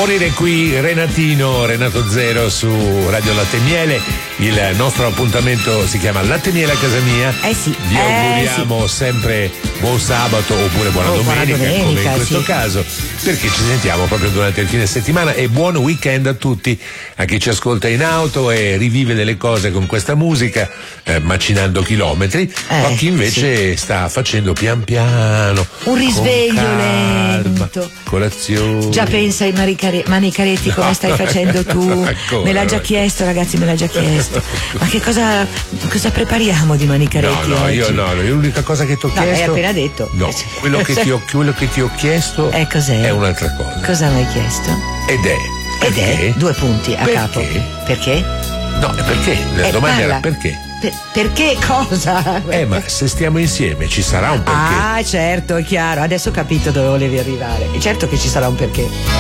morire qui Renato Zero su Radio Latte e Miele. Il nostro appuntamento si chiama Latte e Miele a casa mia. Sì. Vi auguriamo sempre buon sabato oppure buona domenica, come in questo caso, perché ci sentiamo proprio durante il fine settimana. E buon weekend a tutti, a chi ci ascolta in auto e rivive delle cose con questa musica, macinando chilometri, a chi invece sta facendo pian piano un risveglio calma, lento. Colazione. Già pensa ai manicaretti come stai facendo tu? Me l'ha già chiesto, ragazzi, me l'ha già chiesto. Ma che cosa prepariamo di manicaretti? No, oggi? io l'unica cosa che ti ho chiesto. Hai appena detto. No, quello che ti ho chiesto cos'è? è un'altra cosa. Cosa mi hai chiesto? Ed è 2 punti a capo. Perché? No, perché? La domanda era perché? Perché cosa? Ma se stiamo insieme ci sarà un perché. Certo, è chiaro. Adesso ho capito dove volevi arrivare. E certo che ci sarà un perché.